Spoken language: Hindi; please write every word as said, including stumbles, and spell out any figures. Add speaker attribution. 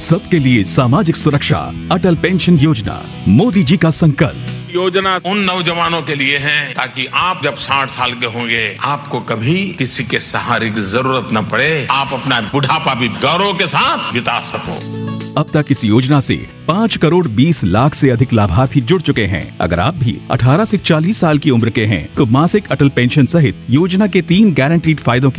Speaker 1: सबके लिए सामाजिक सुरक्षा, अटल पेंशन योजना, मोदी जी का संकल्प।
Speaker 2: योजना उन नौजवानों के लिए है ताकि आप जब साठ साल के होंगे आपको कभी किसी के सहारे की जरूरत न पड़े, आप अपना बुढ़ापा भी गौरव के साथ बिता सको।
Speaker 1: अब तक इस योजना से पाँच करोड़ बीस लाख से अधिक लाभार्थी जुड़ चुके हैं। अगर आप भी अठारह से चालीस साल की उम्र के हैं तो मासिक अटल पेंशन सहित योजना के तीन गारंटीड फायदों की